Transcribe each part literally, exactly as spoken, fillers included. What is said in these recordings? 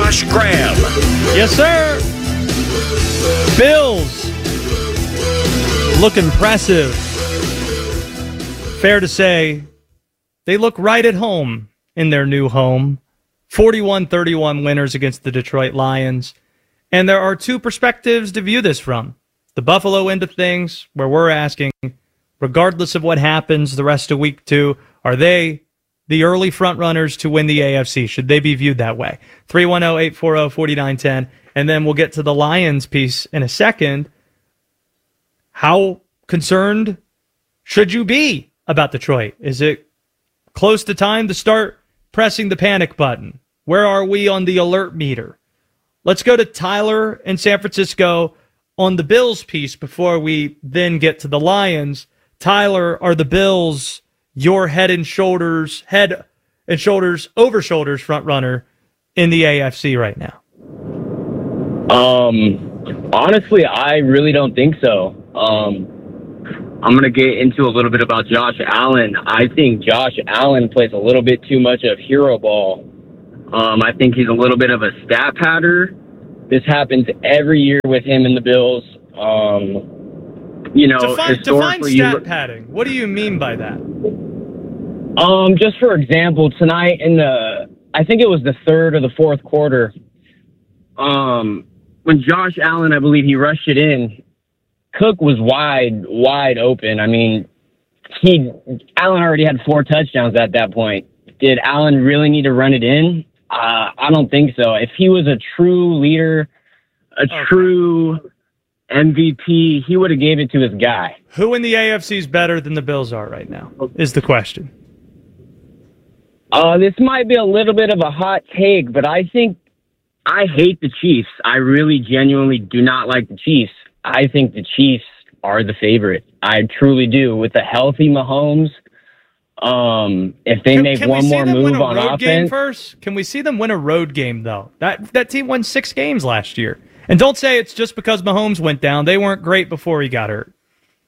Josh Graham. Yes, sir. Bills look impressive. Fair to say, they look right at home in their new home. forty-one thirty-one winners against the Detroit Lions. And there are two perspectives to view this from. The Buffalo end of things, where we're asking, regardless of what happens the rest of week two, are they the early front runners to win the A F C? Should they be viewed that way? three one zero, eight four zero, four nine one zero. And then we'll get to the Lions piece in a second. How concerned should you be about Detroit? Is it close to time to start pressing the panic button? Where are we on the alert meter? Let's go to Tyler in San Francisco on the Bills piece before we then get to the Lions. Tyler, are the Bills your head and shoulders, head and shoulders, over shoulders front runner in the A F C right now? Um, honestly, I really don't think so. Um, I'm going to get into a little bit about Josh Allen. I think Josh Allen plays a little bit too much of hero ball. Um, I think he's a little bit of a stat patter. This happens every year with him and the Bills. Um, you know, define, define historically, stat you, padding. What do you mean by that? Um, just for example, tonight in the, I think it was the third or the fourth quarter, um, when Josh Allen, I believe he rushed it in, Cook was wide, wide open. I mean, he, Allen already had four touchdowns at that point. Did Allen really need to run it in? Uh, I don't think so. If he was a true leader, a okay. true M V P, he would have gave it to his guy. Who in the A F C is better than the Bills are right now is the question. Uh, this might be a little bit of a hot take, but I think I hate the Chiefs. I really genuinely do not like the Chiefs. I think the Chiefs are the favorite. I truly do. With a healthy Mahomes, um, if they can, make can one more move on road offense, game first? Can we see them win a road game though? That that team won six games last year, and don't say it's just because Mahomes went down. They weren't great before he got hurt.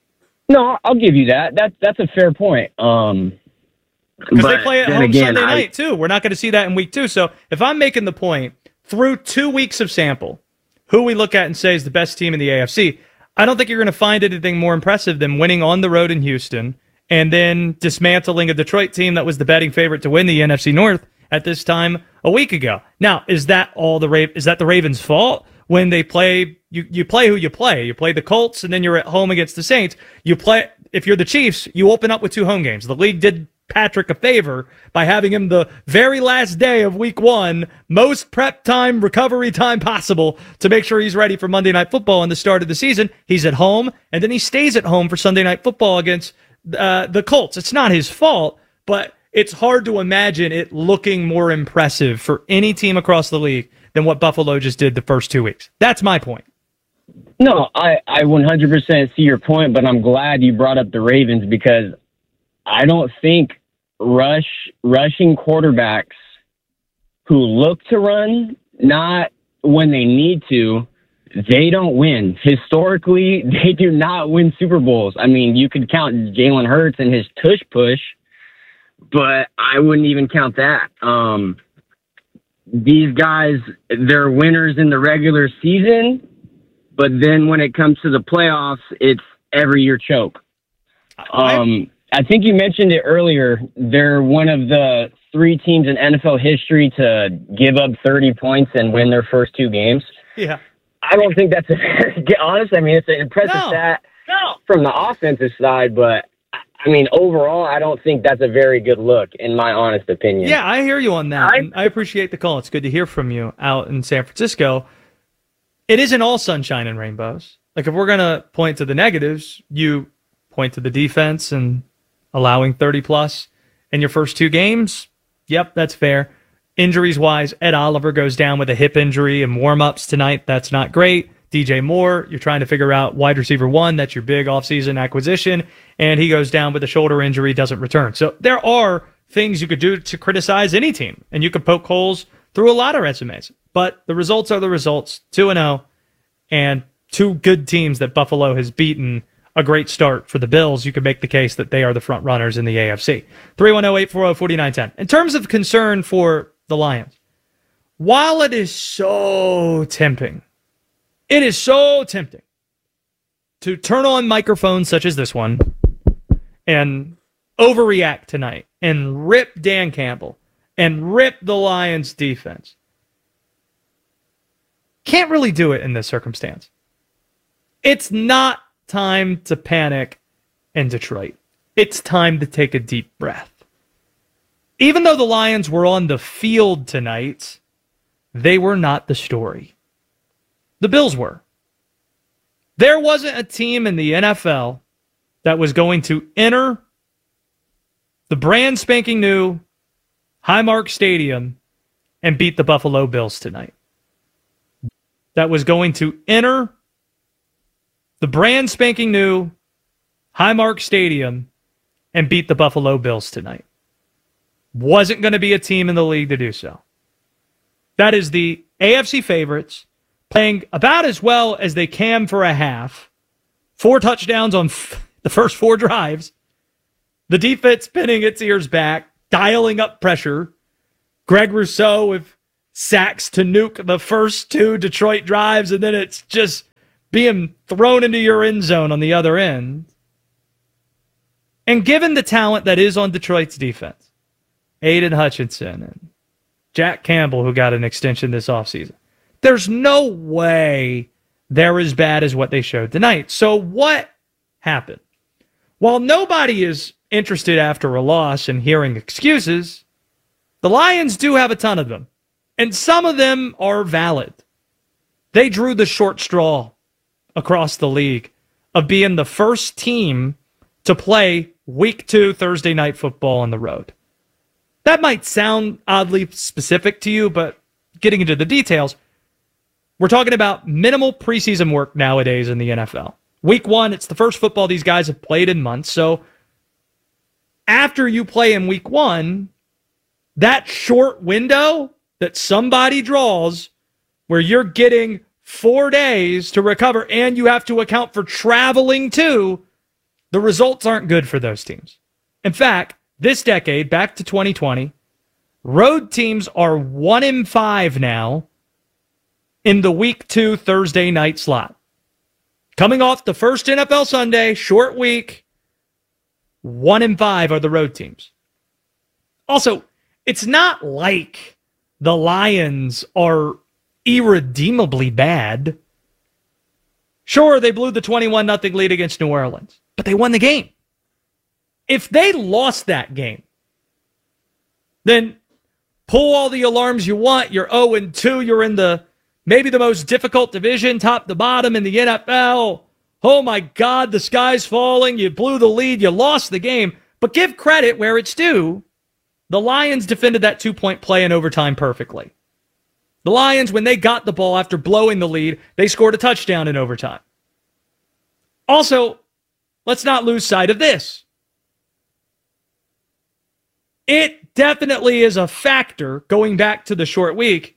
No, I'll give you that. That's that's a fair point. Um, because they play at home again, Sunday I, night too. We're not going to see that in week two. So if I'm making the point through two weeks of sample, who we look at and say is the best team in the A F C, I don't think you're going to find anything more impressive than winning on the road in Houston and then dismantling a Detroit team that was the betting favorite to win the N F C North at this time a week ago. Now, is that all the Ra- is that the Ravens' fault when they play? You you play who you play. You play the Colts, and then you're at home against the Saints. You play if you're the Chiefs. You open up with two home games. The league did Patrick a favor by having him the very last day of week one, most prep time, recovery time possible to make sure he's ready for Monday Night Football in the start of the season. He's at home, and then he stays at home for Sunday Night Football against uh, the Colts. It's not his fault, but it's hard to imagine it looking more impressive for any team across the league than what Buffalo just did the first two weeks. That's my point. No, I, I one hundred percent see your point, but I'm glad you brought up the Ravens because I don't think rush rushing quarterbacks who look to run, not when they need to, they don't win. Historically, they do not win Super Bowls. I mean, you could count Jalen Hurts and his tush push, but I wouldn't even count that. Um, these guys, they're winners in the regular season, but then when it comes to the playoffs, it's every year choke. Um, I think you mentioned it earlier. They're one of the three teams in N F L history to give up thirty points and win their first two games. Yeah. I don't think that's a very honest. I mean, it's an impressive No. stat no. from the offensive side, but I mean, overall, I don't think that's a very good look, in my honest opinion. Yeah, I hear you on that. I, and I appreciate the call. It's good to hear from you out in San Francisco. It isn't all sunshine and rainbows. Like, if we're going to point to the negatives, you point to the defense and allowing thirty plus in your first two games. Yep, that's fair. Injuries-wise, Ed Oliver goes down with a hip injury in warm-ups tonight. That's not great. D J Moore, you're trying to figure out wide receiver one. That's your big offseason acquisition. And he goes down with a shoulder injury, doesn't return. So there are things you could do to criticize any team, and you could poke holes through a lot of resumes. But the results are the results. two and oh, and two good teams that Buffalo has beaten. A great start for the Bills. You could make the case that they are the front runners in the A F C. three one zero, eight four zero, four nine one zero. In terms of concern for the Lions, while it is so tempting, it is so tempting to turn on microphones such as this one and overreact tonight and rip Dan Campbell and rip the Lions defense. Can't really do it in this circumstance. It's not time to panic in Detroit. It's time to take a deep breath. Even though the Lions were on the field tonight, they were not the story. The Bills were. There wasn't a team in the N F L that was going to enter the brand spanking new Highmark Stadium and beat the Buffalo Bills tonight. That was going to enter the brand spanking new Highmark Stadium and beat the Buffalo Bills tonight. Wasn't going to be a team in the league to do so. That is the A F C favorites playing about as well as they can for a half. Four touchdowns on f- the first four drives. The defense pinning its ears back, dialing up pressure. Greg Rousseau with sacks to nuke the first two Detroit drives, and then it's just being thrown into your end zone on the other end. And given the talent that is on Detroit's defense, Aiden Hutchinson and Jack Campbell, who got an extension this offseason, there's no way they're as bad as what they showed tonight. So what happened? While nobody is interested after a loss in hearing excuses, the Lions do have a ton of them, and some of them are valid. They drew the short straw across the league of being the first team to play week two Thursday night football on the road. That might sound oddly specific to you, but getting into the details, we're talking about minimal preseason work nowadays in the N F L. Week one, it's the first football these guys have played in months, so after you play in week one, that short window that somebody draws where you're getting four days to recover and you have to account for traveling too, the results aren't good for those teams. In fact, this decade, back to twenty twenty, road teams are one in five now in the week two Thursday night slot. Coming off the first N F L Sunday, short week, one in five are the road teams. Also, it's not like the Lions are irredeemably bad. Sure, they blew the twenty-one nothing lead against New Orleans, but they won the game. If they lost that game, then pull all the alarms you want. You're oh and two. You're in the maybe the most difficult division, top to bottom in the N F L. Oh my God, the sky's falling. You blew the lead. You lost the game. But give credit where it's due. The Lions defended that two-point play in overtime perfectly. The Lions, when they got the ball after blowing the lead, they scored a touchdown in overtime. Also, let's not lose sight of this. It definitely is a factor, going back to the short week,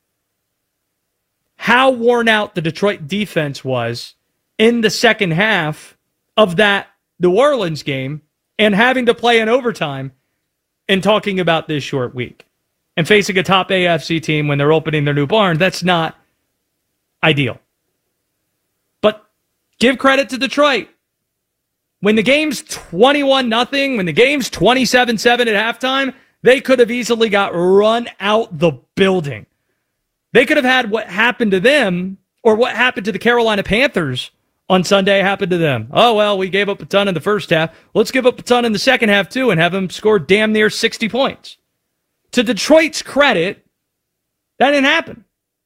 how worn out the Detroit defense was in the second half of that New Orleans game and having to play in overtime and talking about this short week and facing a top A F C team when they're opening their new barn. That's not ideal. But give credit to Detroit. When the game's twenty-one nothing, when the game's twenty-seven seven at halftime, they could have easily got run out the building. They could have had what happened to them, or what happened to the Carolina Panthers on Sunday happen to them. Oh, well, we gave up a ton in the first half. Let's give up a ton in the second half, too, and have them score damn near sixty points. To Detroit's credit, that didn't happen.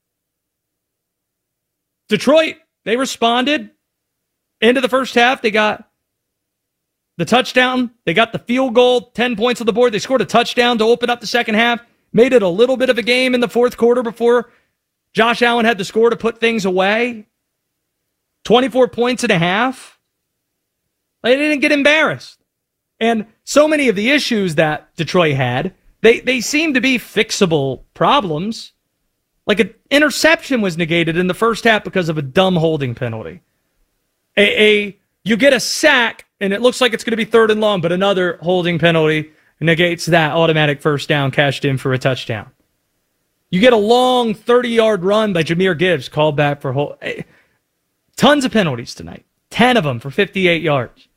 Detroit, they responded. Into the first half, they got the touchdown. They got the field goal, ten points on the board. They scored a touchdown to open up the second half. Made it a little bit of a game in the fourth quarter before Josh Allen had to score to put things away. twenty-four points and a half. They didn't get embarrassed. And so many of the issues that Detroit had, they, they seem to be fixable problems. Like an interception was negated in the first half because of a dumb holding penalty. A, a you get a sack, and it looks like it's going to be third and long, but another holding penalty negates that automatic first down cashed in for a touchdown. You get a long thirty-yard run by Jahmyr Gibbs, called back for whole. Tons of penalties tonight. ten of them for fifty-eight yards.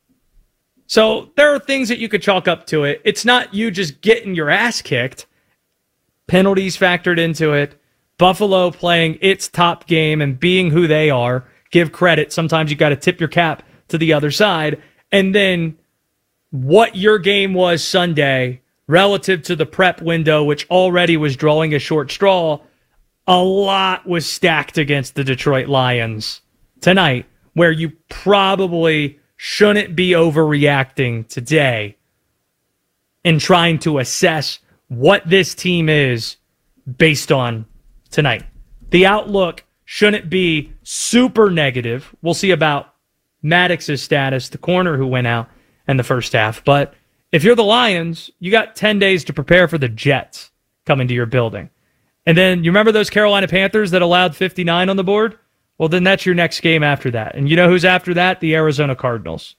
So there are things that you could chalk up to it. It's not you just getting your ass kicked. Penalties factored into it. Buffalo playing its top game and being who they are. Give credit. Sometimes you got to tip your cap to the other side. And then what your game was Sunday relative to the prep window, which already was drawing a short straw, a lot was stacked against the Detroit Lions tonight, where you probably shouldn't be overreacting today and trying to assess what this team is based on tonight. The outlook shouldn't be super negative. We'll see about Maddox's status, the corner who went out in the first half. But if you're the Lions, you got ten days to prepare for the Jets coming to your building. And then you remember those Carolina Panthers that allowed fifty-nine on the board? Well, then that's your next game after that. And you know who's after that? The Arizona Cardinals.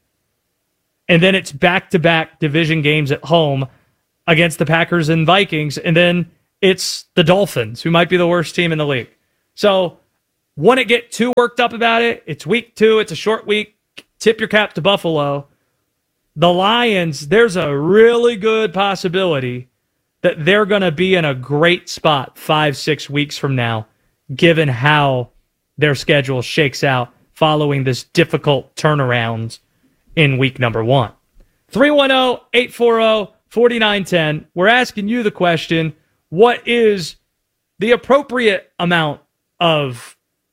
And then it's back-to-back division games at home against the Packers and Vikings. And then it's the Dolphins, who might be the worst team in the league. So, wouldn't get too worked up about it. It's week two. It's a short week. Tip your cap to Buffalo. The Lions, there's a really good possibility that they're going to be in a great spot five, six weeks from now, given how their schedule shakes out following this difficult turnaround in week number one. three one zero, eight four zero, four nine one zero. We're asking you the question, what is the appropriate amount of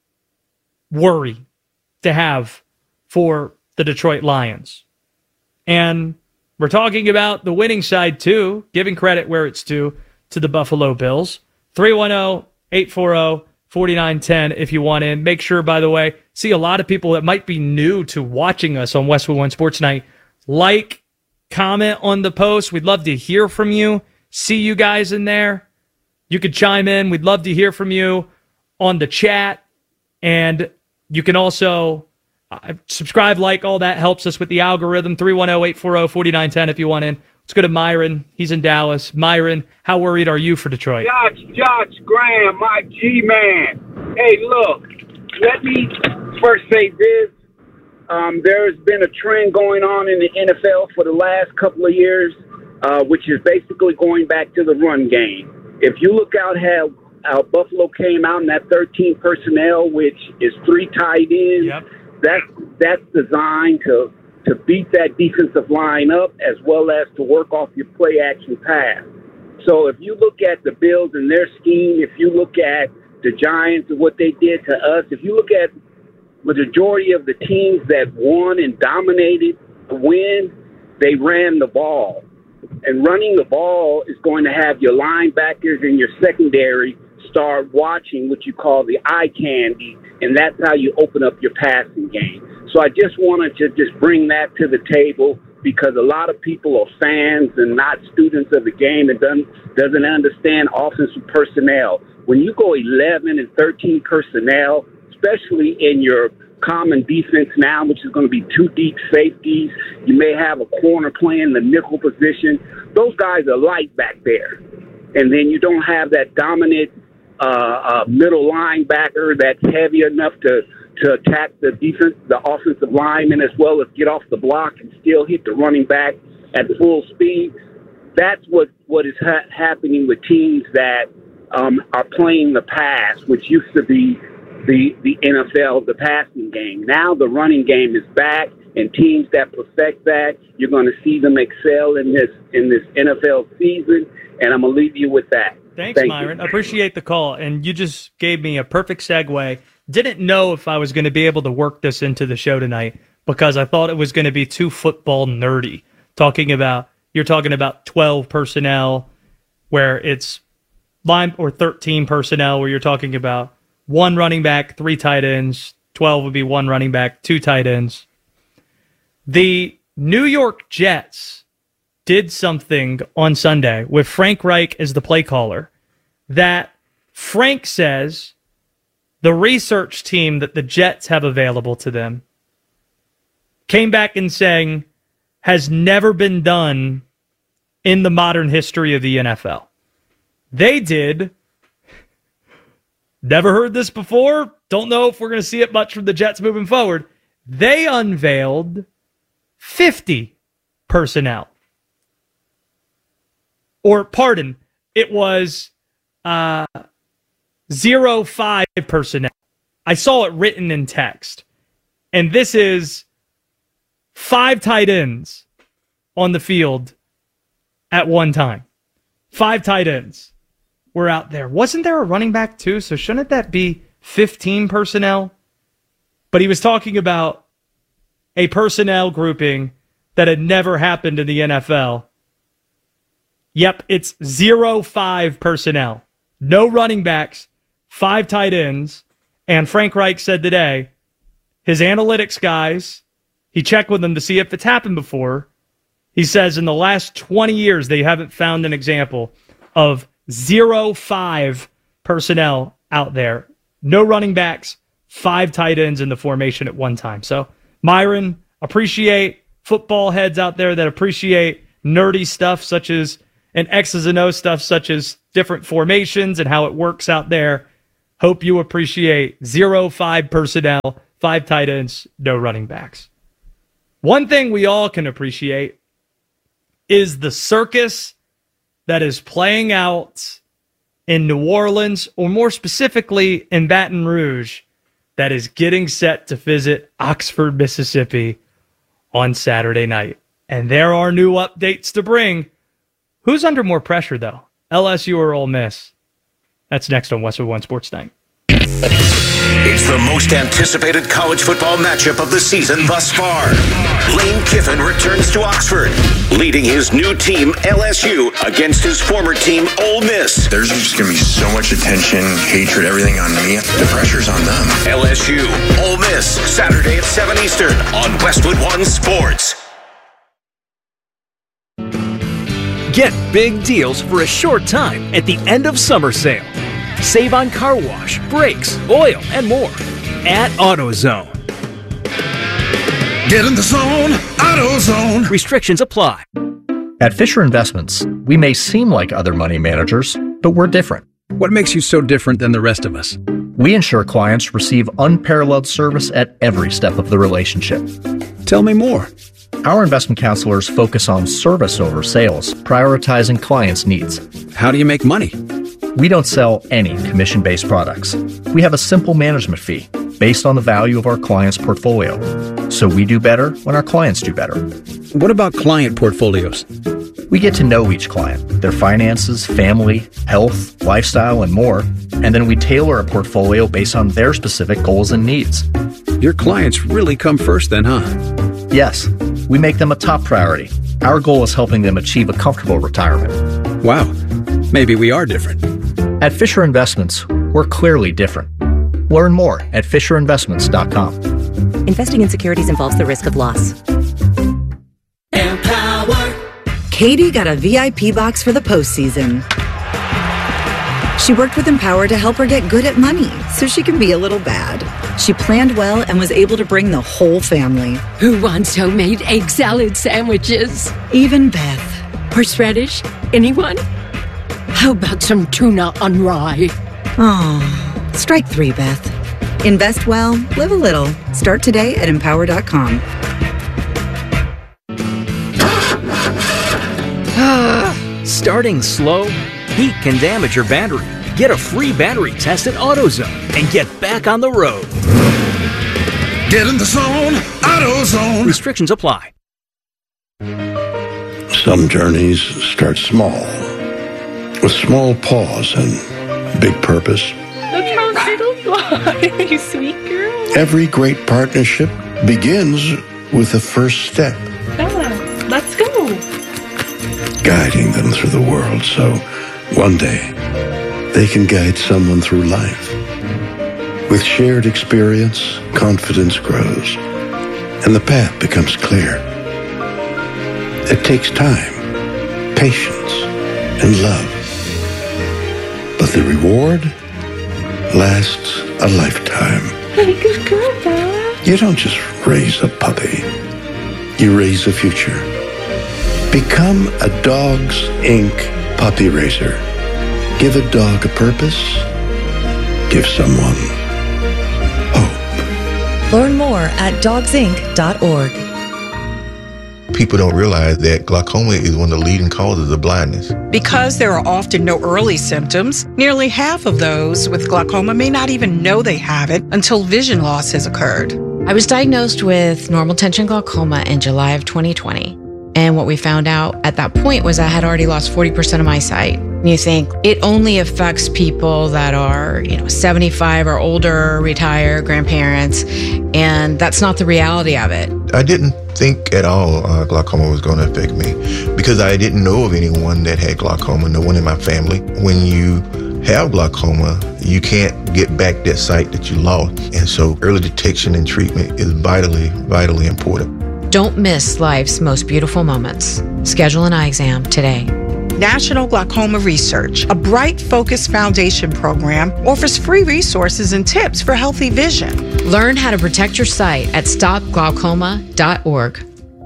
worry to have for the Detroit Lions? And we're talking about the winning side, too, giving credit where it's due to the Buffalo Bills. three one zero, eight four zero, four nine one zero if you want in. Make sure, by the way, see a lot of people that might be new to watching us on Westwood One Sports Night. Like, comment on the post. We'd love to hear from you. See you guys in there. You could chime in. We'd love to hear from you on the chat. And you can also Uh, subscribe, like, all that helps us with the algorithm. three one zero, eight four zero, four nine one zero if you want in. Let's go to Myron. He's in Dallas. Myron, how worried are you for Detroit? Josh, Josh Graham, my G-man. Hey, look, let me first say this. Um, there's been a trend going on in the N F L for the last couple of years, uh, which is basically going back to the run game. If you look out how, how Buffalo came out in that thirteen personnel, which is three tight ends, yep. That's that's designed to to beat that defensive line up as well as to work off your play action pass. So if you look at the Bills and their scheme, if you look at the Giants and what they did to us, if you look at the majority of the teams that won and dominated the win, they ran the ball. And running the ball is going to have your linebackers and your secondary start watching what you call the eye candy, and that's how you open up your passing game. So I just wanted to just bring that to the table because a lot of people are fans and not students of the game and doesn't, doesn't understand offensive personnel. When you go eleven and thirteen personnel, especially in your common defense now, which is going to be two deep safeties, you may have a corner playing the nickel position. Those guys are light back there. And then you don't have that dominant Uh, uh, middle linebacker that's heavy enough to, to attack the defense, the offensive lineman, as well as get off the block and still hit the running back at full speed. That's what, what is ha- happening with teams that um, are playing the pass, which used to be the, the N F L, the passing game. Now the running game is back, and teams that perfect that, you're going to see them excel in this in this N F L season, and I'm going to leave you with that. Thanks, Thank Myron. You. Appreciate the call. And you just gave me a perfect segue. Didn't know if I was going to be able to work this into the show tonight because I thought it was going to be too football nerdy. Talking about, you're talking about twelve personnel where it's line or thirteen personnel where you're talking about one running back, three tight ends. twelve would be one running back, two tight ends. The New York Jets did something on Sunday with Frank Reich as the play caller that Frank says the research team that the Jets have available to them came back and saying has never been done in the modern history of the N F L. They did never heard this before. Don't know if we're going to see it much from the Jets moving forward. They unveiled fifty personnel. Or, pardon, it was uh, zero five personnel. I saw it written in text. And this is five tight ends on the field at one time. Five tight ends were out there. Wasn't there a running back too? So shouldn't that be fifteen personnel? But he was talking about a personnel grouping that had never happened in the N F L. Yep, it's zero five personnel. No running backs, five tight ends. And Frank Reich said today, his analytics guys, he checked with them to see if it's happened before. He says in the last twenty years, they haven't found an example of zero five personnel out there. No running backs, five tight ends in the formation at one time. So, Myron, appreciate football heads out there that appreciate nerdy stuff such as, and X's and O's stuff such as different formations and how it works out there. Hope you appreciate zero five personnel, five tight ends, no running backs. One thing we all can appreciate is the circus that is playing out in New Orleans, or more specifically in Baton Rouge, that is getting set to visit Oxford, Mississippi on Saturday night. And there are new updates to bring. Who's under more pressure, though? L S U or Ole Miss? That's next on Westwood One Sports Night. It's the most anticipated college football matchup of the season thus far. Lane Kiffin returns to Oxford, leading his new team, L S U, against his former team, Ole Miss. There's just going to be so much attention, hatred, everything on me. The pressure's on them. L S U, Ole Miss, Saturday at seven Eastern on Westwood One Sports. Get big deals for a short time at the end of summer sale. Save on car wash, brakes, oil, and more at AutoZone. Get in the zone, AutoZone. Restrictions apply. At Fisher Investments, we may seem like other money managers, but we're different. What makes you so different than the rest of us? We ensure clients receive unparalleled service at every step of the relationship. Tell me more. Our investment counselors focus on service over sales, prioritizing clients' needs. How do you make money? We don't sell any commission-based products. We have a simple management fee based on the value of our client's portfolio. So we do better when our clients do better. What about client portfolios? We get to know each client, their finances, family, health, lifestyle, and more, and then we tailor a portfolio based on their specific goals and needs. Your clients really come first then, huh? Yes, we make them a top priority. Our goal is helping them achieve a comfortable retirement. Wow, maybe we are different. At Fisher Investments, we're clearly different. Learn more at fisher investments dot com. Investing in securities involves the risk of loss. Empower. Katie got a V I P box for the postseason. She worked with Empower to help her get good at money so she can be a little bad. She planned well and was able to bring the whole family. Who wants homemade egg salad sandwiches? Even Beth. Horseradish? Anyone? How about some tuna on rye? Oh, strike three, Beth. Invest well, live a little. Start today at empower dot com. Starting slow? Heat can damage your battery. Get a free battery test at AutoZone and get back on the road. Get in the zone, AutoZone. Restrictions apply. Some journeys start small, with small pause and big purpose. Look how little fly, you sweet girl. Every great partnership begins with the first step. Bella, let's go. Guiding them through the world so one day they can guide someone through life. With shared experience, confidence grows, and the path becomes clear. It takes time, patience, and love. But the reward lasts a lifetime. Hey, good girl, Bella. You don't just raise a puppy. You raise a future. Become a Dogs Incorporated puppy raiser. Give a dog a purpose. give someone. Learn more at dogs inc dot org. People don't realize that glaucoma is one of the leading causes of blindness. Because there are often no early symptoms, nearly half of those with glaucoma may not even know they have it until vision loss has occurred. I was diagnosed with normal tension glaucoma in July of twenty twenty. And what we found out at that point was I had already lost forty percent of my sight. And you think it only affects people that are, you know, seventy-five or older, retired, grandparents, and that's not the reality of it. I didn't think at all uh, glaucoma was going to affect me because I didn't know of anyone that had glaucoma, no one in my family. When you have glaucoma, you can't get back that sight that you lost. And so early detection and treatment is vitally, vitally important. Don't miss life's most beautiful moments. Schedule an eye exam today. National Glaucoma Research, a Bright Focus Foundation program, offers free resources and tips for healthy vision. Learn how to protect your sight at stop glaucoma dot org.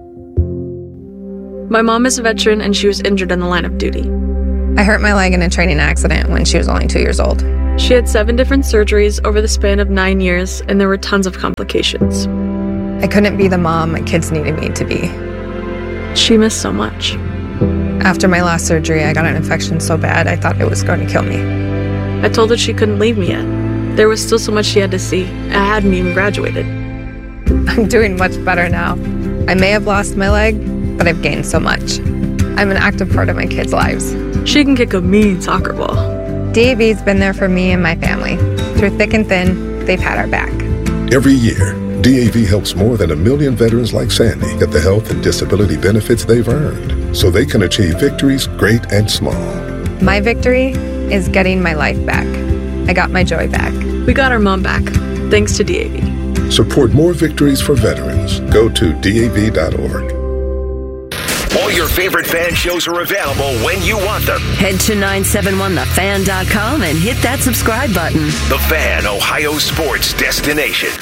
My mom is a veteran and she was injured in the line of duty. I hurt my leg in a training accident when she was only two years old. She had seven different surgeries over the span of nine years, and there were tons of complications. I couldn't be the mom my kids needed me to be. She missed so much. After my last surgery, I got an infection so bad I thought it was going to kill me. I told her she couldn't leave me yet. There was still so much she had to see. I hadn't even graduated. I'm doing much better now. I may have lost my leg, but I've gained so much. I'm an active part of my kids' lives. She can kick a mean soccer ball. D A V's been there for me and my family. Through thick and thin, they've had our back. Every year, D A V helps more than a million veterans like Sandy get the health and disability benefits they've earned so they can achieve victories great and small. My victory is getting my life back. I got my joy back. We got our mom back, thanks to D A V. Support more victories for veterans. Go to D A V dot org. All your favorite fan shows are available when you want them. Head to nine seven one the fan dot com and hit that subscribe button. The Fan, Ohio sports destination.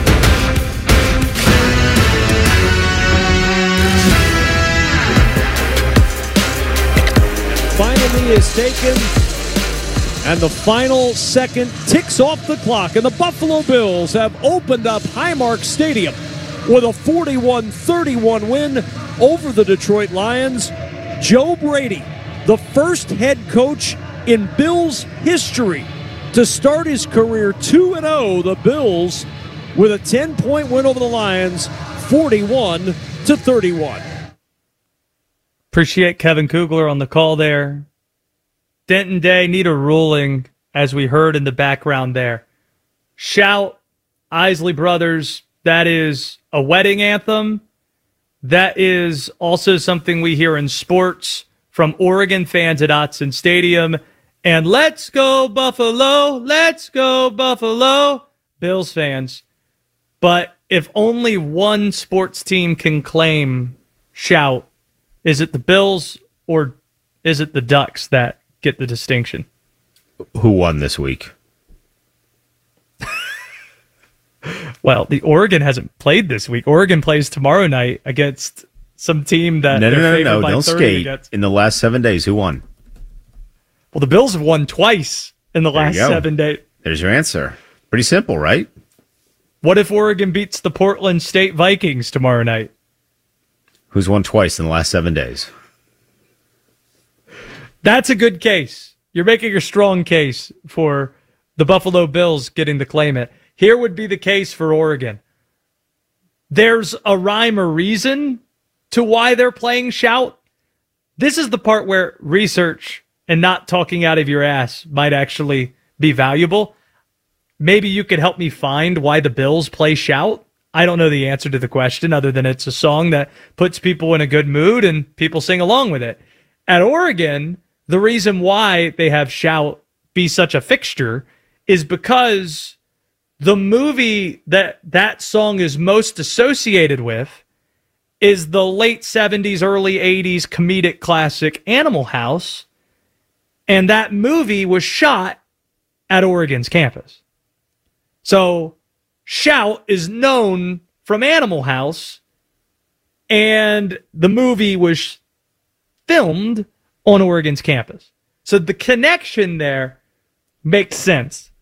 Finally is taken, and the final second ticks off the clock, and the Buffalo Bills have opened up Highmark Stadium with a forty-one thirty-one win over the Detroit Lions. Joe Brady, the first head coach in Bills history to start his career two and oh, the Bills, with a ten-point win over the Lions, forty-one to thirty-one. Appreciate Kevin Kugler on the call there. Denton Day need a ruling, as we heard in the background there. Shout, Isley Brothers, that is a wedding anthem. That is also something we hear in sports from Oregon fans at Autzen Stadium. And let's go Buffalo, let's go Buffalo, Bills fans. But if only one sports team can claim shout, is it the Bills or is it the Ducks that get the distinction? Who won this week? Well, the Oregon hasn't played this week. Oregon plays tomorrow night against some team that no, no, they're no, favored no, by don't thirty skate. against. In the last seven days, who won? Well, the Bills have won twice in the There last you go. seven days. There's your answer. Pretty simple, right? What if Oregon beats the Portland State Vikings tomorrow night? Who's won twice in the last seven days? That's a good case. You're making a strong case for the Buffalo Bills getting the claimant. Here would be the case for Oregon. There's a rhyme or reason to why they're playing shout. This is the part where research and not talking out of your ass might actually be valuable. Maybe you could help me find why the Bills play shout. I don't know the answer to the question other than it's a song that puts people in a good mood and people sing along with it. At Oregon, the reason why they have shout be such a fixture is because the movie that that song is most associated with is the late seventies, early eighties comedic classic Animal House. And that movie was shot at Oregon's campus. So shout is known from Animal House, and the movie was filmed on Oregon's campus. So the connection there makes sense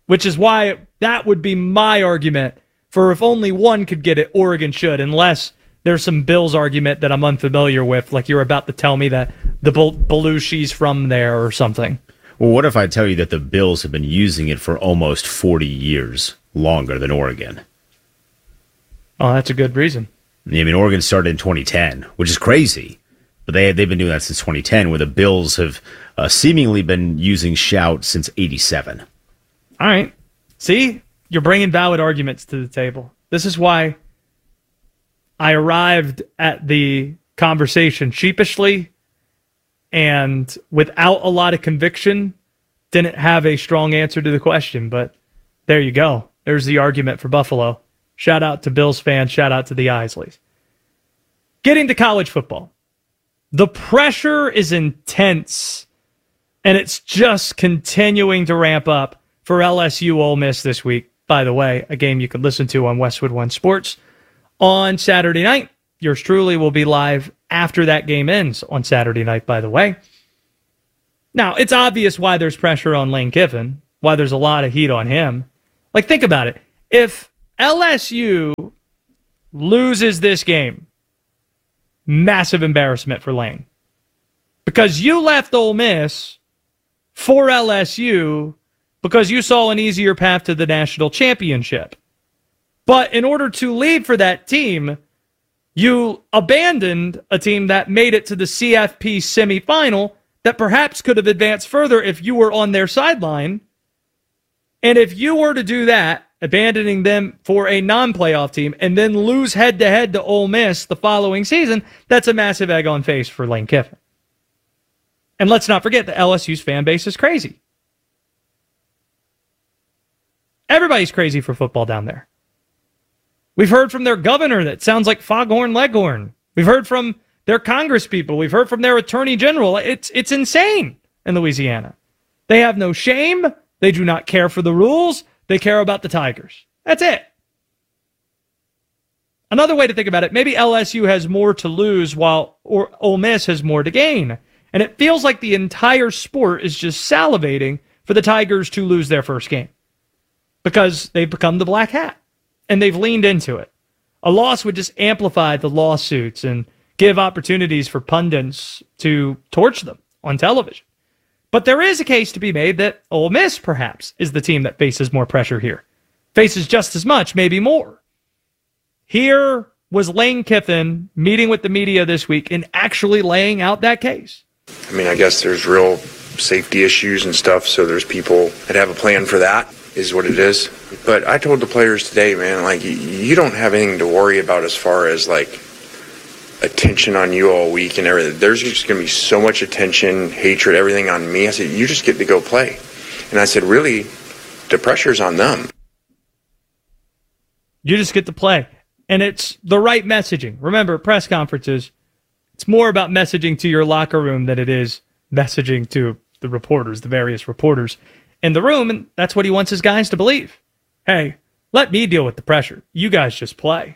which is why that would be my argument for if only one could get it, Oregon should, unless there's some Bills argument that I'm unfamiliar with, like you're about to tell me that the Bel- Belushi's from there or something. Well, what if I tell you that the Bills have been using it for almost forty years, longer than Oregon? Oh, that's a good reason. I mean, Oregon started in twenty ten, which is crazy. But they, they've been doing that since twenty ten, where the Bills have uh, seemingly been using Shout since eighty-seven. All right. See? You're bringing valid arguments to the table. This is why I arrived at the conversation sheepishly and without a lot of conviction, didn't have a strong answer to the question. But there you go. There's the argument for Buffalo. Shout out to Bills fans. Shout out to the Isleys. Getting to college football. The pressure is intense, and it's just continuing to ramp up for L S U Ole Miss this week. By the way, a game you can listen to on Westwood One Sports on Saturday night. Yours truly will be live after that game ends on Saturday night, by the way. Now, it's obvious why there's pressure on Lane Kiffin, why there's a lot of heat on him. Like, think about it. If L S U loses this game, massive embarrassment for Lane. Because you left Ole Miss for L S U because you saw an easier path to the national championship. But in order to leave for that team, you abandoned a team that made it to the C F P semifinal that perhaps could have advanced further if you were on their sideline. And if you were to do that, abandoning them for a non-playoff team and then lose head-to-head to Ole Miss the following season, that's a massive egg on face for Lane Kiffin. And let's not forget that L S U's fan base is crazy. Everybody's crazy for football down there. We've heard from their governor that sounds like Foghorn Leghorn. We've heard from their Congress people. We've heard from their attorney general. It's it's insane in Louisiana. They have no shame. They do not care for the rules. They care about the Tigers. That's it. Another way to think about it, maybe L S U has more to lose while or Ole Miss has more to gain. And it feels like the entire sport is just salivating for the Tigers to lose their first game because they've become the black hat and they've leaned into it. A loss would just amplify the lawsuits and give opportunities for pundits to torch them on television. But there is a case to be made that Ole Miss, perhaps, is the team that faces more pressure here. Faces just as much, maybe more. Here was Lane Kiffin meeting with the media this week and actually laying out that case. I mean, I guess there's real safety issues and stuff, so there's people that have a plan for that, is what it is. But I told the players today, man, like, you don't have anything to worry about as far as, like, attention on you all week and everything. There's just going to be so much attention, hatred, everything on me. I said, you just get to go play. And I said, really, the pressure's on them. You just get to play. And it's the right messaging. Remember, press conferences, it's more about messaging to your locker room than it is messaging to the reporters, the various reporters in the room. And that's what he wants his guys to believe. Hey, let me deal with the pressure. You guys just play.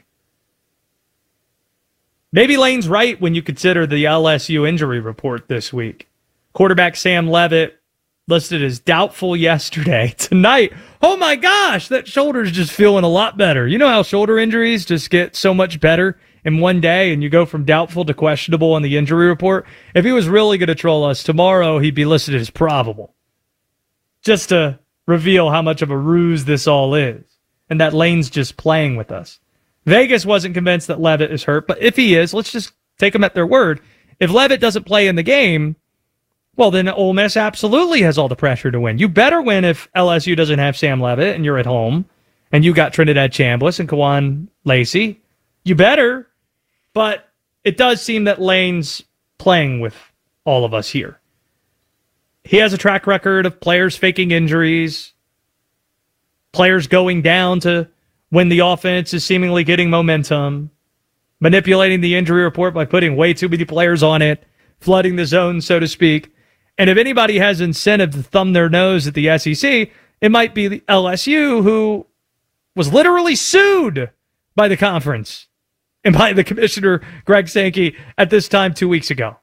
Maybe Lane's right when you consider the L S U injury report this week. Quarterback Sam Leavitt listed as doubtful yesterday. Tonight, oh my gosh, that shoulder's just feeling a lot better. You know how shoulder injuries just get so much better in one day and you go from doubtful to questionable on the injury report? If he was really going to troll us, tomorrow he'd be listed as probable. Just to reveal how much of a ruse this all is and that Lane's just playing with us. Vegas wasn't convinced that Leavitt is hurt, but if he is, let's just take him at their word. If Leavitt doesn't play in the game, well, then Ole Miss absolutely has all the pressure to win. You better win if L S U doesn't have Sam Leavitt and you're at home and you got Trinidad Chambliss and Kawan Lacey. You better, but it does seem that Lane's playing with all of us here. He has a track record of players faking injuries, players going down to when the offense is seemingly getting momentum, manipulating the injury report by putting way too many players on it, flooding the zone, so to speak. And if anybody has incentive to thumb their nose at the S E C, it might be the L S U, who was literally sued by the conference and by the commissioner, Greg Sankey, at this time two weeks ago.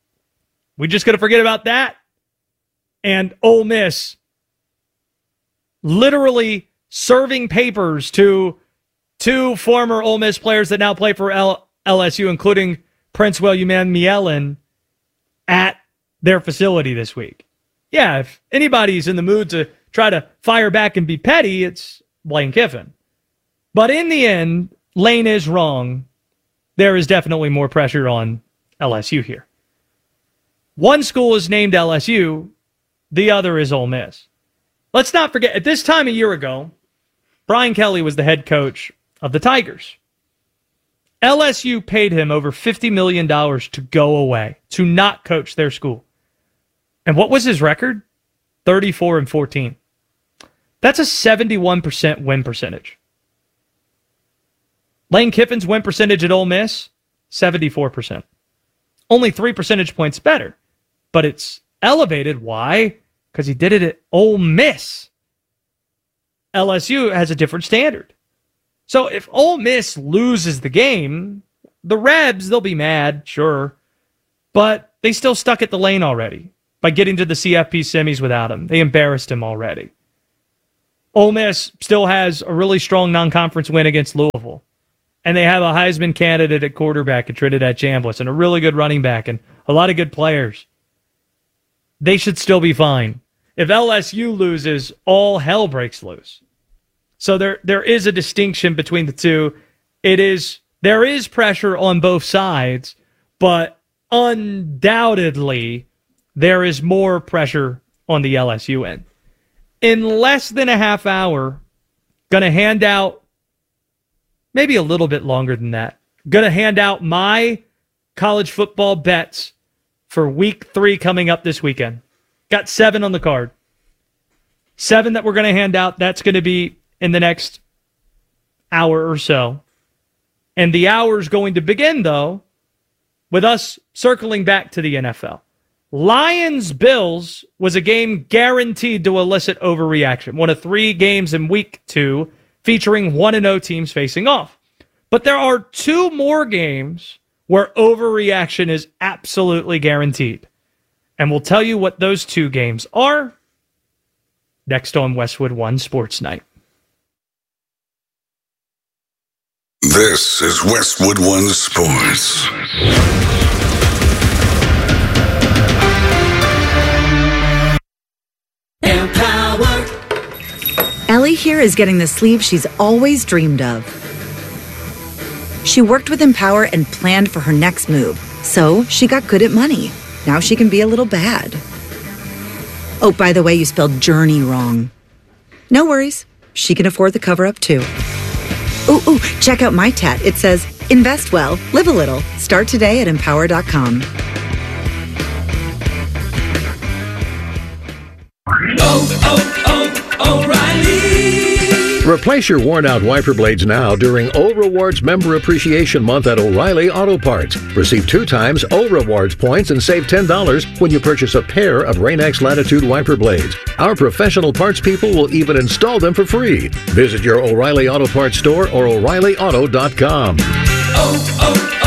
We just got to forget about that. And Ole Miss literally serving papers to two former Ole Miss players that now play for L- LSU, including Prince William Mielin, at their facility this week. Yeah, if anybody's in the mood to try to fire back and be petty, it's Lane Kiffin. But in the end, Lane is wrong. There is definitely more pressure on L S U here. One school is named L S U, the other is Ole Miss. Let's not forget, at this time a year ago, Brian Kelly was the head coach of the Tigers. L S U paid him over fifty million dollars to go away, to not coach their school. And what was his record? thirty-four and fourteen. That's a seventy-one percent win percentage. Lane Kiffin's win percentage at Ole Miss, seventy-four percent. Only three percentage points better. But it's elevated. Why? Because he did it at Ole Miss. L S U has a different standard. So if Ole Miss loses the game, the Rebs, they'll be mad, sure. But they still stuck at the Lane already by getting to the C F P semis without him. They embarrassed him already. Ole Miss still has a really strong non-conference win against Louisville. And they have a Heisman candidate at quarterback at Trinidad Chambliss and a really good running back and a lot of good players. They should still be fine. If L S U loses, all hell breaks loose. So there, there is a distinction between the two. It is, there is pressure on both sides, but undoubtedly there is more pressure on the L S U end. In less than a half hour, going to hand out, maybe a little bit longer than that, going to hand out my college football bets for week three coming up this weekend. Got seven on the card. Seven that we're going to hand out. That's going to be in the next hour or so. And the hour is going to begin, though, with us circling back to the N F L. Lions-Bills was a game guaranteed to elicit overreaction. One of three games in week two featuring one and oh teams facing off. But there are two more games where overreaction is absolutely guaranteed. And we'll tell you what those two games are next on Westwood One Sports Night. This is Westwood One Sports. Empower. Ellie here is getting the sleeve she's always dreamed of. She worked with Empower and planned for her next move, so she got good at money. Now she can be a little bad. Oh, by the way, you spelled journey wrong. No worries. She can afford the cover-up, too. Ooh, ooh, check out my tat. It says, invest well, live a little. Start today at empower dot com. Oh, oh, oh, O'Reilly! Replace your worn-out wiper blades now during O Rewards Member Appreciation Month at O'Reilly Auto Parts. Receive two times O Rewards points and save ten dollars when you purchase a pair of Rain-X Latitude wiper blades. Our professional parts people will even install them for free. Visit your O'Reilly Auto Parts store or O'Reilly Auto dot com. Oh,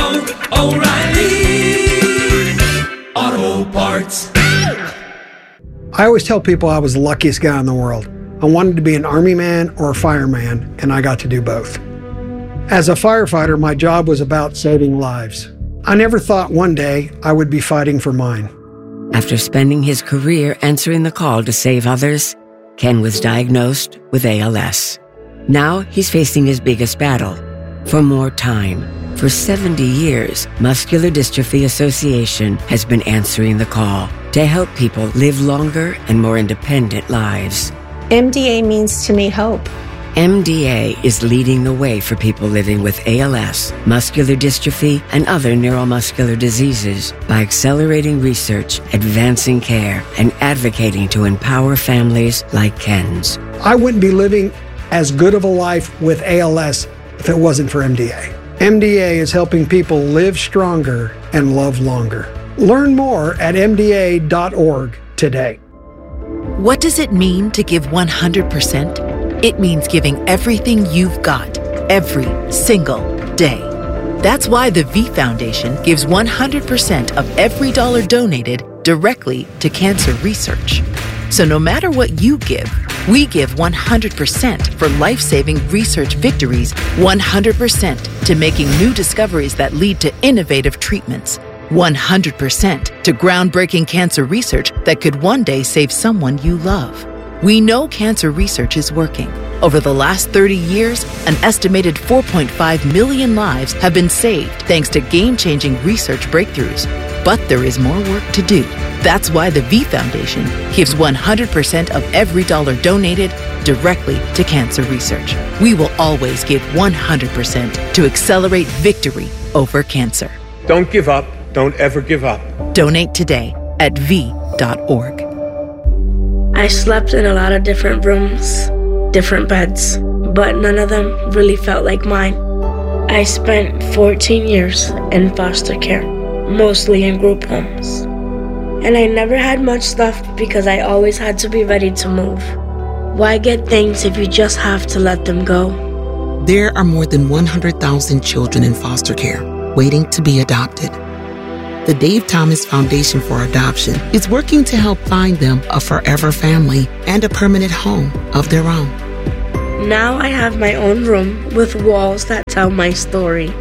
oh, oh, O'Reilly Auto Parts. I always tell people I was the luckiest guy in the world. I wanted to be an Army man or a fireman, and I got to do both. As a firefighter, my job was about saving lives. I never thought one day I would be fighting for mine. After spending his career answering the call to save others, Ken was diagnosed with A L S. Now he's facing his biggest battle, for more time. For seventy years, Muscular Dystrophy Association has been answering the call to help people live longer and more independent lives. M D A means to me hope. M D A is leading the way for people living with A L S, muscular dystrophy, and other neuromuscular diseases by accelerating research, advancing care, and advocating to empower families like Ken's. I wouldn't be living as good of a life with A L S if it wasn't for M D A. M D A is helping people live stronger and love longer. Learn more at M D A dot org today. What does it mean to give one hundred percent? It means giving everything you've got, every single day. That's why the V Foundation gives one hundred percent of every dollar donated directly to cancer research. So no matter what you give, We give one hundred percent for life-saving research victories, one hundred percent to making new discoveries that lead to innovative treatments, one hundred percent to groundbreaking cancer research that could one day save someone you love. We know cancer research is working. Over the last thirty years, an estimated four point five million lives have been saved thanks to game-changing research breakthroughs. But there is more work to do. That's why the V Foundation gives one hundred percent of every dollar donated directly to cancer research. We will always give one hundred percent to accelerate victory over cancer. Don't give up. Don't ever give up. Donate today at v dot org. I slept in a lot of different rooms, different beds, but none of them really felt like mine. I spent fourteen years in foster care, mostly in group homes. And I never had much stuff because I always had to be ready to move. Why get things if you just have to let them go? There are more than one hundred thousand children in foster care waiting to be adopted. The Dave Thomas Foundation for Adoption is working to help find them a forever family and a permanent home of their own. Now I have my own room with walls that tell my story.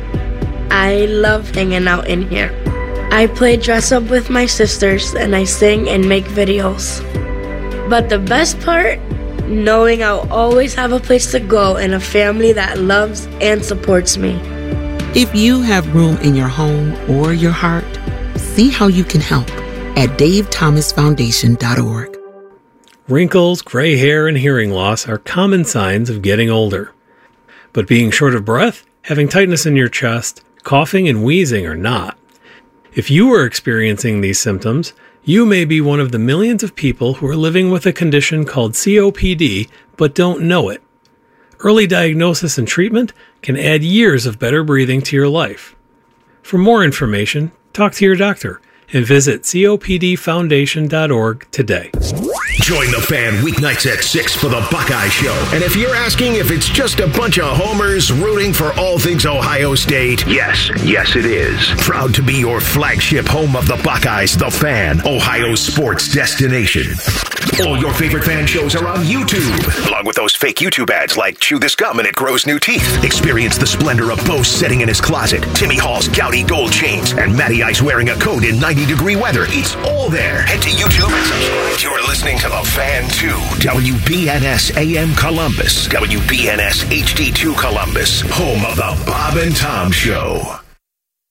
I love hanging out in here. I play dress up with my sisters and I sing and make videos. But the best part? Knowing I'll always have a place to go and a family that loves and supports me. If you have room in your home or your heart, see how you can help at dave thomas foundation dot org. Wrinkles, gray hair, and hearing loss are common signs of getting older. But being short of breath, having tightness in your chest, coughing, and wheezing are not. If you are experiencing these symptoms, you may be one of the millions of people who are living with a condition called C O P D but don't know it. Early diagnosis and treatment can add years of better breathing to your life. For more information, talk to your doctor and visit copd foundation dot org today. Join the Fan weeknights at six for the Buckeye Show. And if you're asking if it's just a bunch of homers rooting for all things Ohio State, yes, yes it is. Proud to be your flagship home of the Buckeyes, the Fan, Ohio's sports destination. All your favorite fan shows are on YouTube, along with those fake YouTube ads like Chew This Gum and It Grows New Teeth. Experience the splendor of Bo sitting in his closet, Timmy Hall's gouty gold chains, and Matty Ice wearing a coat in ninety degree weather. It's all there. Head to YouTube and subscribe. You're listening to The Fan two, W B N S A M Columbus, W B N S H D two Columbus, home of the Bob and Tom Show.